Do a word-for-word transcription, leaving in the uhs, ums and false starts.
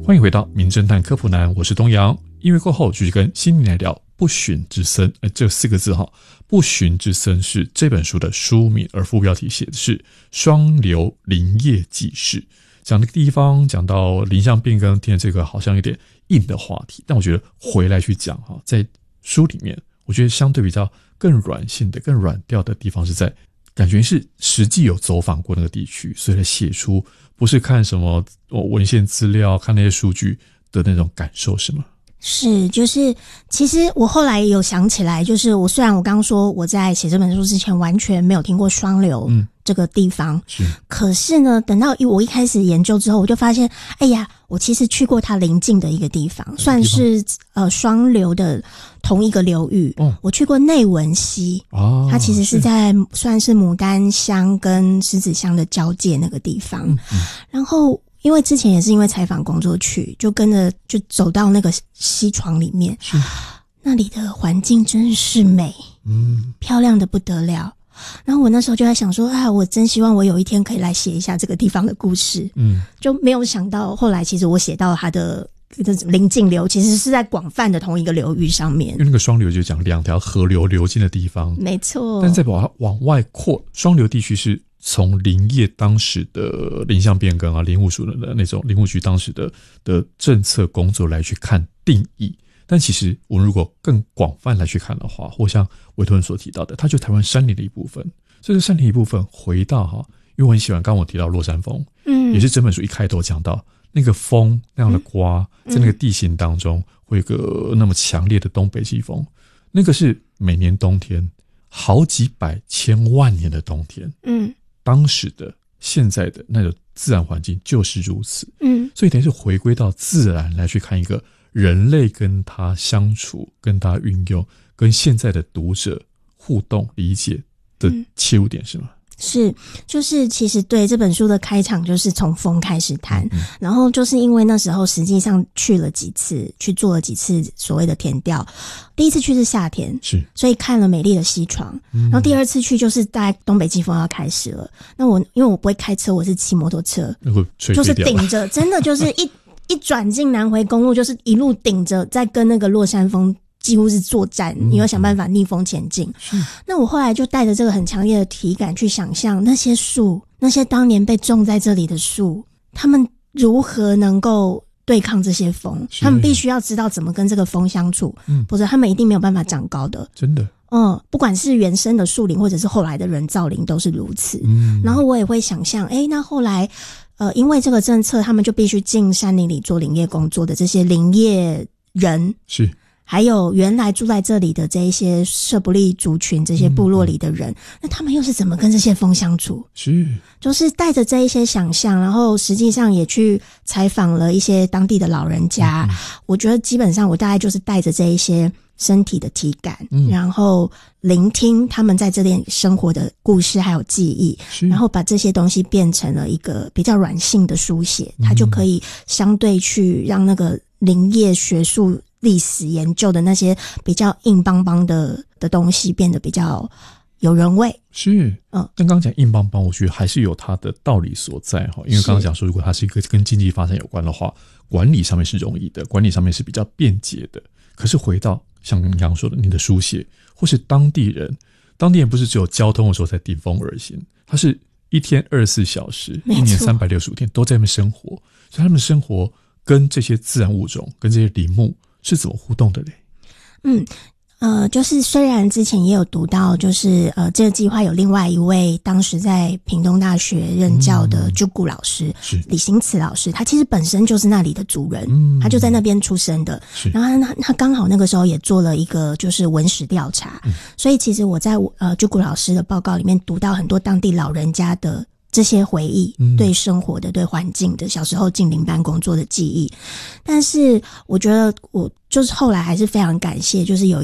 欢迎回到名侦探科普男，我是东阳。音乐过后继续跟心灵来聊不寻之森、呃、这四个字哈，不寻之森是这本书的书名，而副标题写的是双流林业纪事。讲的地方讲到林相变更，听了这个好像有点硬的话题，但我觉得回来去讲哈，在书里面我觉得相对比较更软性的更软调的地方是在感觉是实际有走访过那个地区，所以才写出不是看什么文献资料看那些数据的那种感受，是吗？ 是，就是其实我后来有想起来，就是我虽然我刚刚说我在写这本书之前完全没有听过双流这个地方、嗯、是，可是呢等到我一开始研究之后，我就发现哎呀，我其实去过它邻近的一个地方，算是呃双流的同一个流域、哦、我去过内文溪、哦、它其实是在是算是牡丹乡跟狮子乡的交界那个地方、嗯嗯、然后因为之前也是因为采访工作去，就跟着就走到那个溪床里面，那里的环境真是美，嗯，漂亮的不得了。然后我那时候就在想说啊，我真希望我有一天可以来写一下这个地方的故事，嗯，就没有想到后来其实我写到它的邻近流其实是在广泛的同一个流域上面，因为那个双流就讲两条河流流进的地方， 没错， 但再把它往外扩，双流地区是从林业当时的林相变更啊，林务署的那种林务局当时的的政策工作来去看定义，但其实我们如果更广泛来去看的话，或像维托恩所提到的，它就台湾山林的一部分。这个山林一部分回到哈，因为我很喜欢刚刚我提到落山风，嗯，也是整本书一开头讲到那个风那样的刮、嗯、在那个地形当中会有个那么强烈的东北季风，那个是每年冬天好几百千万年的冬天，嗯。当时的现在的那种自然环境就是如此，嗯，所以等于是回归到自然来去看一个人类跟他相处跟他运用跟现在的读者互动理解的切入点、嗯、是吗？ 是，就是其实对这本书的开场就是从风开始谈、嗯、然后就是因为那时候实际上去了几次去做了几次所谓的田调，第一次去是夏天，是，所以看了美丽的溪床、嗯、然后第二次去就是大概东北季风要开始了，那我因为我不会开车，我是骑摩托车，就是顶着真的就是一一转进南回公路就是一路顶着在跟那个落山风几乎是作战，你要想办法逆风前进、嗯、那我后来就带着这个很强烈的体感去想象那些树，那些当年被种在这里的树，他们如何能够对抗这些风，他们必须要知道怎么跟这个风相处、嗯、否则他们一定没有办法长高的，真的，嗯，不管是原生的树林或者是后来的人造林都是如此、嗯、然后我也会想象诶那后来呃，因为这个政策他们就必须进山林里做林业工作的这些林业人，是还有原来住在这里的这一些社不利族群，这些部落里的人、嗯、那他们又是怎么跟这些风相处，是就是带着这一些想象，然后实际上也去采访了一些当地的老人家、嗯、我觉得基本上我大概就是带着这一些身体的体感、嗯、然后聆听他们在这里生活的故事还有记忆，然后把这些东西变成了一个比较软性的书写，它就可以相对去让那个林业学术历史研究的那些比较硬邦邦的的东西变得比较有人味。是，嗯， 刚刚讲硬邦邦，我觉得还是有它的道理所在哈。因为刚刚讲说，如果它是一个跟经济发展有关的话，管理上面是容易的，管理上面是比较便捷的。可是回到像你刚刚说的，你的书写或是当地人，当地人不是只有交通的时候才顶风而行，他是一天二十四小时，一年三百六十五天都在那边生活，所以他们生活跟这些自然物种、跟这些林木是怎么互动的嘞？嗯，呃，就是虽然之前也有读到，就是呃，这个计划有另外一位当时在屏东大学任教的朱古老师，是李行慈老师，他其实本身就是那里的族人，嗯，他就在那边出生的，然后他他刚好那个时候也做了一个就是文史调查，嗯，所以其实我在呃朱古老师的报告里面读到很多当地老人家的这些回忆，对生活的、对环境的，小时候进林班工作的记忆。但是我觉得我就是后来还是非常感谢，就是有